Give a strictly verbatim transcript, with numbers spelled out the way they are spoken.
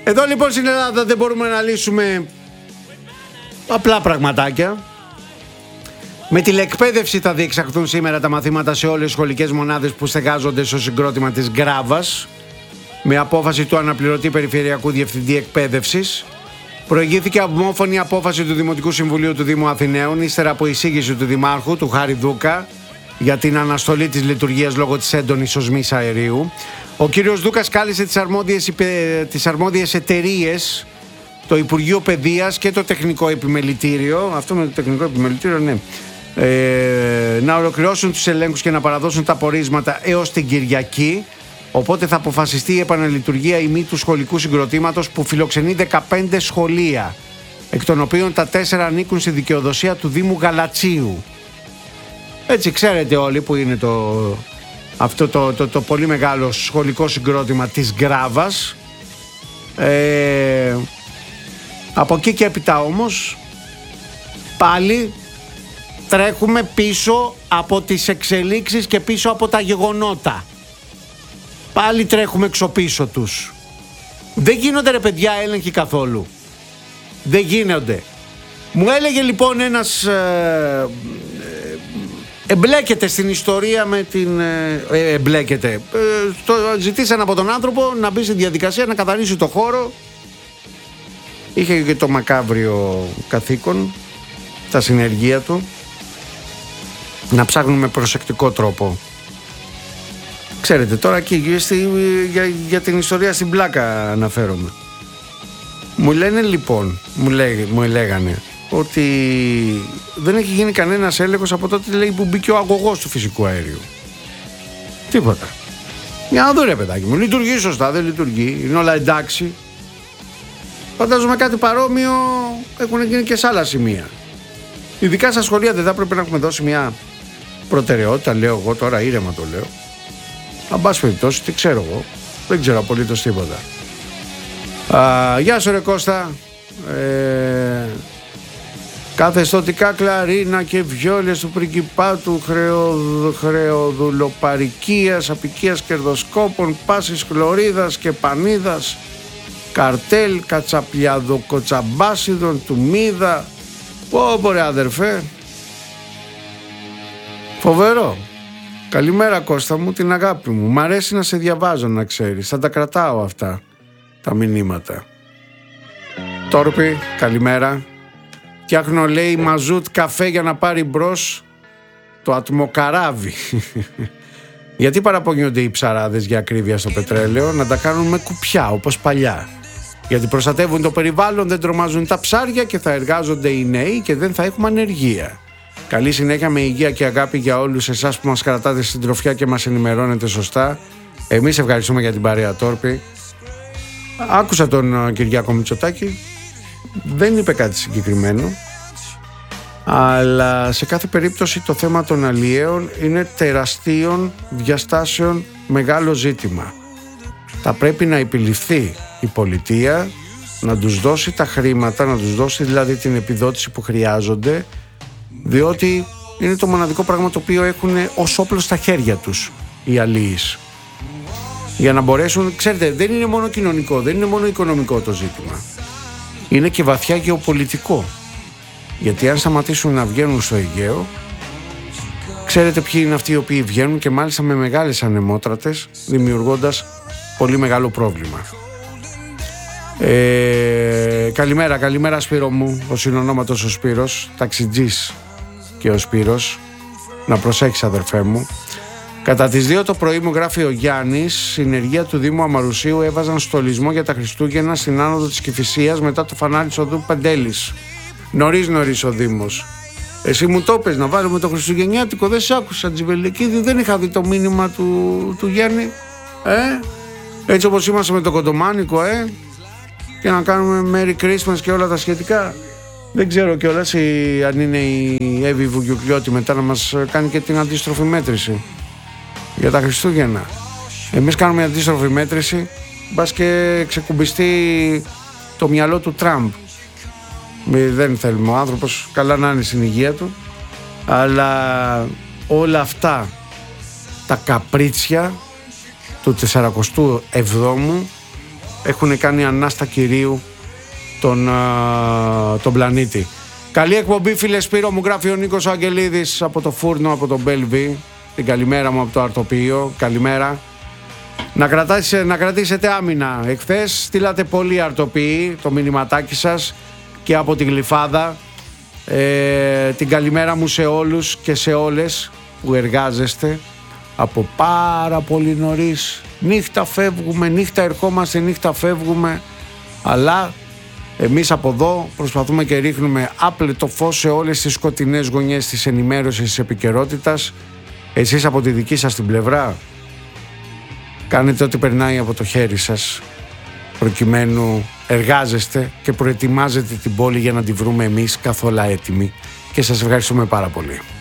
Εδώ λοιπόν στην Ελλάδα δεν μπορούμε να λύσουμε απλά πραγματάκια. Με τηλεκπαίδευση θα διεξαχθούν σήμερα τα μαθήματα σε όλες τις σχολικές μονάδες που στεγάζονται στο συγκρότημα της Γκράβας, με απόφαση του αναπληρωτή Περιφερειακού Διευθυντή Εκπαίδευσης. Προηγήθηκε ομόφωνη απόφαση του Δημοτικού Συμβουλίου του Δήμου Αθηναίων, ύστερα από εισήγηση του Δημάρχου, του Χάρη Δούκα, για την αναστολή της λειτουργίας λόγω της έντονης οσμής αερίου. Ο κύριος Δούκας κάλεσε τις αρμόδιες, τις αρμόδιες εταιρείες, το Υπουργείο Παιδείας και το Τεχνικό Επιμελητήριο, αυτό με το Τεχνικό Επιμελητήριο, ναι, ε, να ολοκληρώσουν τους ελέγχους και να παραδώσουν τα πορίσματα έως την Κυριακή. Οπότε θα αποφασιστεί η επαναλειτουργία ή μη του σχολικού συγκροτήματος που φιλοξενεί δεκαπέντε σχολεία, εκ των οποίων τα τέσσερα ανήκουν στη δικαιοδοσία του Δήμου Γαλατσίου. Έτσι ξέρετε όλοι που είναι το, αυτό το, το, το πολύ μεγάλο σχολικό συγκρότημα της Γκράβας. Ε, από εκεί και έπειτα όμως πάλι τρέχουμε πίσω από τις εξελίξεις και πίσω από τα γεγονότα. Πάλι τρέχουμε εξωπίσω τους. Δεν γίνονται ρε παιδιά έλεγχοι καθόλου. Δεν γίνονται. Μου έλεγε λοιπόν ένας ε, ε, εμπλέκεται στην ιστορία με την ε, ε, εμπλέκεται ε, το, ζητήσαν από τον άνθρωπο να μπει στη διαδικασία να καθαρίσει το χώρο. Είχε και το μακάβριο καθήκον, τα συνεργεία του, να ψάχνουν με προσεκτικό τρόπο. Ξέρετε, τώρα εκεί για, για την ιστορία στην πλάκα αναφέρομαι. Μου λένε λοιπόν, μου, λέγ, μου λέγανε ότι δεν έχει γίνει κανένας έλεγχος από τότε, λέει, που μπήκε ο αγωγός του φυσικού αέριου. Τίποτα. Για να δω ρε παιδάκι μου, λειτουργεί σωστά, δεν λειτουργεί, είναι όλα εντάξει. Φαντάζομαι κάτι παρόμοιο έχουν γίνει και σε άλλα σημεία. Ειδικά στα σχολεία δεν θα έπρεπε να έχουμε δώσει μια προτεραιότητα, λέω εγώ τώρα, ήρεμα το λέω. Αν πάση περιπτώσει, τι ξέρω εγώ, δεν ξέρω απολύτως τίποτα. Α, γεια σου ρε Κώστα. ε, Καθεστωτικά κλαρίνα και βιόλες του πριγκιπάτου, χρεοδ, χρεοδουλοπαρικίας, απικίας κερδοσκόπων, πάσης χλωρίδας και πανίδας, καρτέλ, κατσαπιαδοκοτσαμπάσιδων, του Μίδα. Πω πω ρε αδερφέ, φοβερό. Καλημέρα Κώστα μου, την αγάπη μου. Μ' αρέσει να σε διαβάζω, να ξέρεις. Θα τα κρατάω αυτά τα μηνύματα. Τόρπι, καλημέρα. Φτιάχνω, λέει, μαζούτ καφέ για να πάρει μπρος το ατμοκαράβι. Γιατί παραπονιούνται οι ψαράδες για ακρίβεια στο πετρέλαιο? Να τα κάνουν με κουπιά όπως παλιά. Γιατί προστατεύουν το περιβάλλον, δεν τρομάζουν τα ψάρια και θα εργάζονται οι νέοι και δεν θα έχουμε ανεργία. Καλή συνέχεια με υγεία και αγάπη για όλους εσάς που μας κρατάτε στην τροφιά και μας ενημερώνετε σωστά. Εμείς ευχαριστούμε για την παρέα, Τόρπη. Άκουσα τον Κυριάκο Μητσοτάκη, δεν είπε κάτι συγκεκριμένο, αλλά σε κάθε περίπτωση το θέμα των αλλιέων είναι τεραστίων διαστάσεων μεγάλο ζήτημα. Θα πρέπει να επιληφθεί η πολιτεία, να τους δώσει τα χρήματα, να τους δώσει δηλαδή την επιδότηση που χρειάζονται, διότι είναι το μοναδικό πράγμα το οποίο έχουν ως όπλο στα χέρια τους οι αλλοίς. Για να μπορέσουν, ξέρετε, δεν είναι μόνο κοινωνικό, δεν είναι μόνο οικονομικό το ζήτημα. Είναι και βαθιά γεωπολιτικό. Γιατί αν σταματήσουν να βγαίνουν στο Αιγαίο, ξέρετε ποιοι είναι αυτοί οι οποίοι βγαίνουν και μάλιστα με μεγάλες ανεμότρατες, δημιουργώντας πολύ μεγάλο πρόβλημα. Ε, καλημέρα, καλημέρα Σπύρο μου, ο συνονόματος ο Σπύρος, ταξιτζής και ο Σπύρος. Να προσέξεις αδερφέ μου. Κατά τις δύο το πρωί, μου γράφει ο Γιάννης, συνεργεία του Δήμου Αμαρουσίου έβαζαν στολισμό για τα Χριστούγεννα στην άνοδο της Κηφισίας μετά το φανάρι της οδού Πεντέλης. Νωρίς νωρίς ο Δήμος. Εσύ μου το πες να βάλουμε το Χριστουγεννιάτικο, δεν σ' άκουσα Τζιβελεκίδη, δεν είχα δει το μήνυμα του, του Γιάννη. Ε, έτσι όπως είμαστε με το Κοντομάνικο, ε, και να κάνουμε Merry Christmas και όλα τα σχετικά. Δεν ξέρω κιόλας η, αν είναι η Εύη Βουγιουκλιώτη μετά να μας κάνει και την αντίστροφη μέτρηση για τα Χριστούγεννα. Εμείς κάνουμε αντίστροφη μέτρηση, μπας και ξεκουμπιστεί το μυαλό του Τραμπ. Δεν θέλουμε ο άνθρωπος, καλά να είναι στην υγεία του, αλλά όλα αυτά τα καπρίτσια του σαρανταεπτού εβδόμου έχουν κάνει ανάστα κυρίου τον, τον πλανήτη. Καλή εκπομπή, φίλε Σπύρο, μου γράφει ο Νίκος ο Αγγελίδης από το Φούρνο, από τον Μπέλβι. Την καλημέρα μου από το Αρτοπείο. Καλημέρα. Να, κρατάσετε, να κρατήσετε άμυνα. Εχθές στείλατε πολύ αρτοποιοί το μηνυματάκι σας και από τη Γλυφάδα. Ε, την καλημέρα μου σε όλους και σε όλες που εργάζεστε από πάρα πολύ νωρίς. Νύχτα φεύγουμε, νύχτα ερχόμαστε, νύχτα φεύγουμε, αλλά εμείς από εδώ προσπαθούμε και ρίχνουμε άπλετο φως σε όλες τις σκοτεινές γωνιές της ενημέρωσης, της επικαιρότητας. Εσείς από τη δική σας την πλευρά κάνετε ό,τι περνάει από το χέρι σας, προκειμένου εργάζεστε και προετοιμάζετε την πόλη για να τη βρούμε εμείς καθόλου έτοιμη, και σας ευχαριστούμε πάρα πολύ.